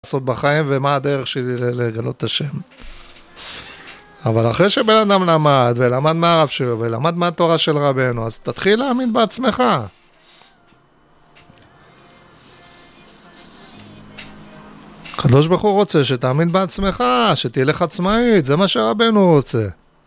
לעשות בחיים ומה הדרך שלי לגלות את השם. אבל אחרי שבן אדם למד ולמד מהרב שלו ולמד מהתורה של רבנו, אז תתחיל להאמין בעצמך. הקדוש ברוך הוא רוצה שתאמין בעצמך, שתלך עצמאית, זה מה שרבנו רוצה.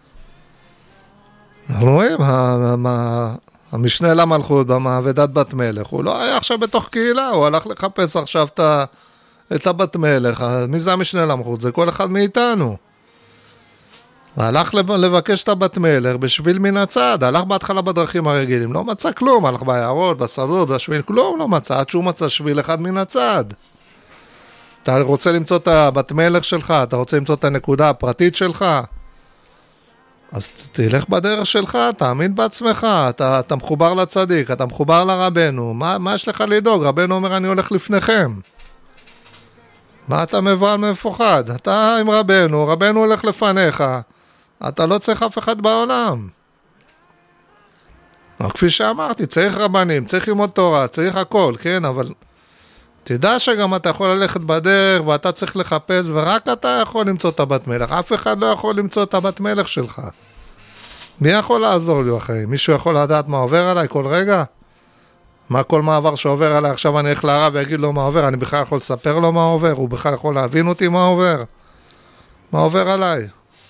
אנחנו רואים, המשנה למלכות במעבדת בת מלך, הוא לא היה עכשיו בתוך קהילה, הוא הלך לחפש עכשיו את הבת מלך. מי זה המשנה למלכות? זה כל אחד מאיתנו. הלך לבקש את הבת מלך בשביל מן הצד, הלך בהתחלה בדרכים הרגילים, לא מצא כלום, הלך ביערות, בשדות, בשביל, כלום לא מצא, עד שהוא מצא שביל אחד מן הצד. אתה רוצה למצוא את הבת מלך שלך, אתה רוצה למצוא את הנקודה הפרטית שלך, אז תלך בדרך שלך, תאמין בעצמך, אתה מחובר לצדיק, אתה מחובר לרבנו, מה יש לך לדאוג? רבנו אומר, אני הולך לפניכם. מה אתה מבוהל מפוחד? אתה עם רבנו הולך לפניך, אתה לא צריך אף אחד בעולם. כפי שאמרתי, צריך רבנים, צריך ללמוד תורה, צריך הכל, כן? אבל תדע שגם אתה יכול ללכת בדרך ואתה צריך לחפש, ורק אתה יכול למצוא את הבת מלך. אף אחד לא יכול למצוא את הבת מלך שלך. מי יכול לעזור לי אחרי? מישהו יכול לדעת מה עובר עליי כל רגע? מה כל מעבר שעובר עליי? עכשיו אני אלך לרב ויגיד לו מה עובר, אני בכלל יכול לספר לו מה עובר, הוא בכלל יכול להבין אותי מה עובר. מה עובר עליי?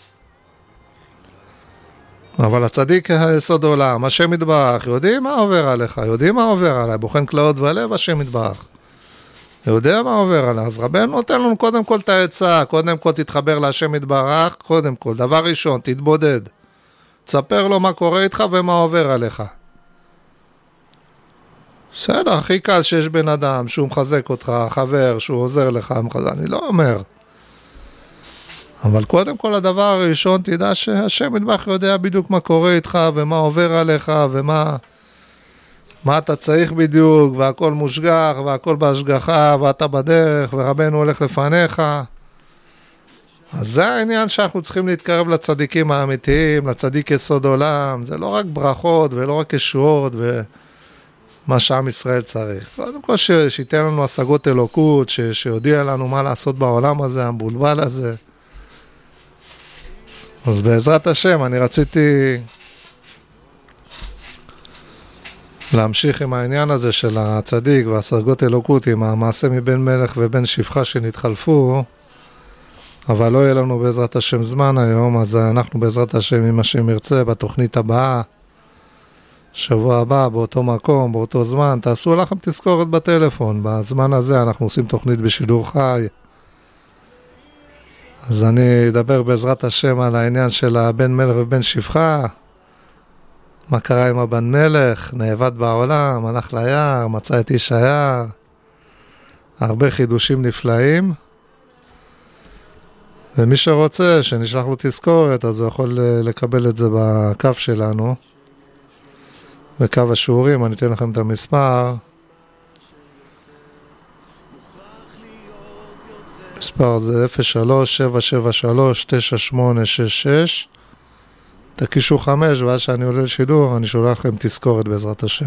אבל הצדיק יסוד עולם, השם יתברך, יודעים מה עובר עליך, יודעים מה עובר עליי, בוחן כלאות ולב, השם יתברך. יודע מה עובר עליי, אז רבנו נותן לנו קודם כל את העצה, קודם כל תתחבר להשם יתברך, קודם כל, דבר ראשון, תתבודד. תספר לו מה קורה איתך ומה עובר עליך. בסדר, הכי קל שיש בן אדם שהוא מחזק אותך, חבר, שהוא עוזר לך, אני לא אומר. אבל קודם כל הדבר הראשון, תדע שהשם יתברך יודע בדיוק מה קורה איתך ומה עובר עליך ומה אתה צריך בדיוק, והכל מושגח והכל בהשגחה ואתה בדרך ורבנו הולך לפניך. אז זה העניין שאנחנו צריכים להתקרב לצדיקים האמיתיים, לצדיק יסוד עולם. זה לא רק ברכות ולא רק ישועות ומה שעם ישראל צריך. קודם כל שייתן לנו השגות אלוקות, שיודיע לנו מה לעשות בעולם הזה, המבולבל הזה. אז בעזרת השם אני רציתי להמשיך עם העניין הזה של הצדיק והשגות אלוקות, עם המעשה מבן מלך ובן שפחה שנתחלפו, אבל לא יהיה לנו בעזרת השם זמן היום, אז אנחנו בעזרת השם, אם השם ירצה, בתוכנית הבאה, שבוע הבא, באותו מקום, באותו זמן, תעשו לכם תזכורת בטלפון. בזמן הזה אנחנו עושים תוכנית בשידור חי. אז אני אדבר בעזרת השם על העניין של הבן מלך ובן שפחה, מה קרה עם הבן מלך, נאבד בעולם, הלך ליער, מצא את איש היער, הרבה חידושים נפלאים. ומי שרוצה שנשלח לו תזכורת, אז הוא יכול לקבל את זה בקו שלנו, בקו השיעורים. אני אתן לכם את המספר. מספר זה 03-773-9866. תקישו 5, ואז שאני עולה לשידור, אני שולח לכם תזכורת בעזרת השם.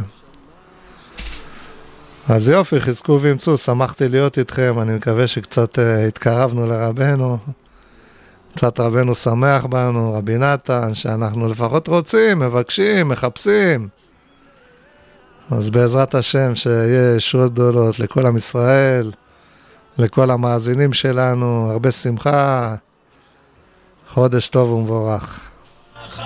אז יופי, חזקו וימצאו, שמחתי להיות איתכם, אני מקווה שקצת התקרבנו לרבנו, קצת רבנו שמח בנו, רבי נתן, שאנחנו לפחות רוצים, מבקשים, מחפשים. אז בעזרת השם שיהיה ישועות גדולות לכל עם ישראל, לכל המאזינים שלנו, הרבה שמחה, חודש טוב ומבורך.